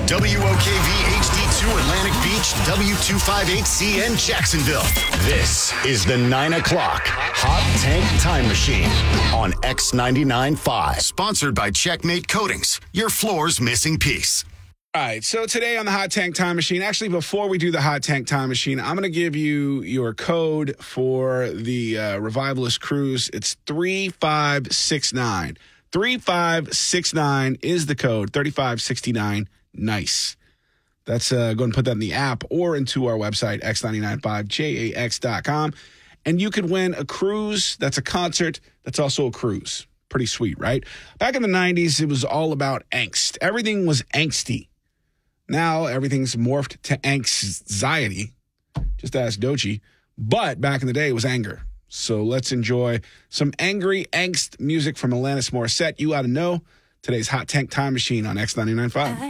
WOKV HD2 Atlantic Beach, W258C in Jacksonville. This is the 9 o'clock Hot Tank Time Machine on X99.5. Sponsored by Checkmate Coatings, your floor's missing piece. All right, so today on the Hot Tank Time Machine, actually before we do the Hot Tank Time Machine, I'm going to give you your code for the Revivalist Cruise. It's 3569. 3569 is the code, 3569 nice. That's go ahead and put that in the app or into our website, x995jax.com. And you could win a cruise. That's a concert. That's also a cruise. Pretty sweet, right? Back in the 90s, it was all about angst. Everything was angsty. Now everything's morphed to anxiety. Just ask Doechii. But back in the day, it was anger. So let's enjoy some angry angst music from Alanis Morissette. You ought to know. Today's Hot Tank Time Machine on X99.5.